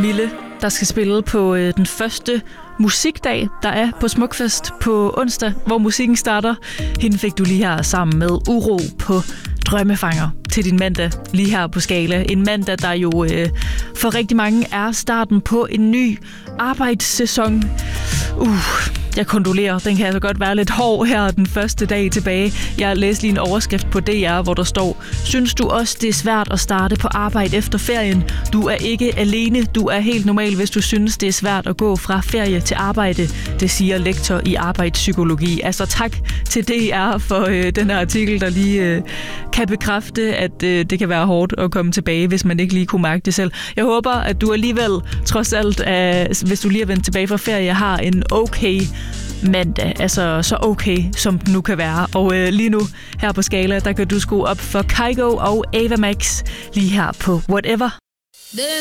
Mille, der skal spille på den første musikdag, der er på Smukfest på onsdag, hvor musikken starter. Hende fik du lige her sammen med Uro på Drømmefanger til din mandag lige her på Skala. En mandag, der jo for rigtig mange er starten på en ny arbejdssæson. Jeg kondolerer. Den kan altså godt være lidt hård her den første dag tilbage. Jeg læste lige en overskrift på DR, hvor der står: Synes du også, det er svært at starte på arbejde efter ferien? Du er ikke alene. Du er helt normal, hvis du synes, det er svært at gå fra ferie til arbejde. Det siger lektor i arbejdspsykologi. Altså tak til DR for den her artikel, der lige kan bekræfte, at det kan være hårdt at komme tilbage, hvis man ikke lige kunne mærke det selv. Jeg håber, at du alligevel, trods alt, hvis du lige er vendt tilbage fra ferie, har en okay mandag, altså så okay, som den nu kan være. Og lige nu, her på Skala, der kan du skrue op for Kygo og Ava Max lige her på Whatever.